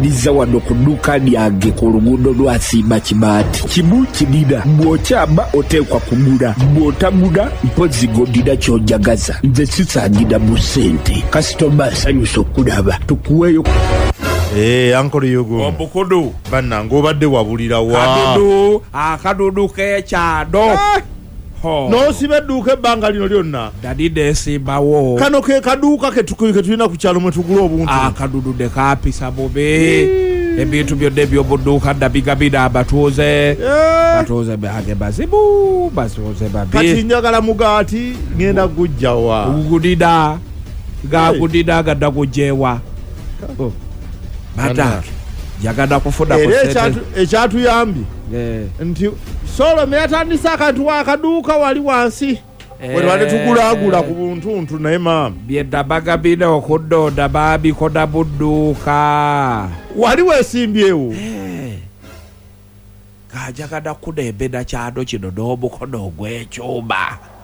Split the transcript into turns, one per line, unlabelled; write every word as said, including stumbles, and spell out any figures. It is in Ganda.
liza wano ku dduuka lyange ku luguudo lwa Simba Kibaati. Kimu kirina bw'okyama oteekwa kugula, bw'otagula mpozi g'odina ky'ojagaza. Nze sisaanira mu ssente. Kasitoma asanyusa okulaba tukuweeyo.
Eh, Uncle Yugu.
Obukudu.
Banna ng'obadde wabulira wa.
Kadudu, akadudu k'ekyado.
Ah! N'osiba edduuka ebbanga lino lyonna.
Dadi deesimbawo.
Kano ke kaduuka ke tulina ku kyalo mwe tugula obuntu.
Akadudu de kaapisa bubi. Ebintu byonna eby'obudduuka ndabiga bina abatuuze. Batuuze byange bazibu, batuuze babi.
Kati njagala mugaati ngenda gujjawa.
Ugudida. Gaagudida gadda gujjeewa. Bata. Yagada kufuna ku
sente. Era ekyatuyambye. Nti solo me atandisa akantu akaduuka wali wansi. Bwe bali tugulaagula ku buntuntu naye maama.
Byeddabaga bina okudonda baabikoda budduuka.
Wali weesimbyewo.
Kajagada kudembeda kyado kino n'omukono ogw'ekyuma.